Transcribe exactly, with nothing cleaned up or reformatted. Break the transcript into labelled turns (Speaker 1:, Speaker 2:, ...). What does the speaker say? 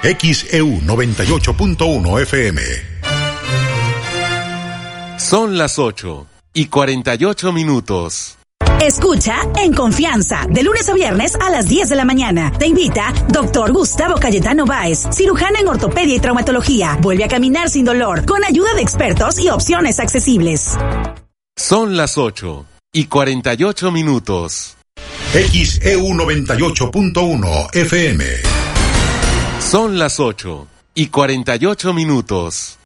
Speaker 1: X E U noventa y ocho punto uno F M.
Speaker 2: Son las ocho y cuarenta y ocho minutos.
Speaker 3: Escucha En Confianza, de lunes a viernes a las diez de la mañana. Te invita doctor Gustavo Cayetano Báez, cirujano en ortopedia y traumatología. Vuelve a caminar sin dolor, con ayuda de expertos y opciones accesibles.
Speaker 2: Son las ocho y cuarenta y ocho minutos.
Speaker 1: X E U noventa y ocho punto uno F M.
Speaker 2: Son las ocho y cuarenta y ocho minutos.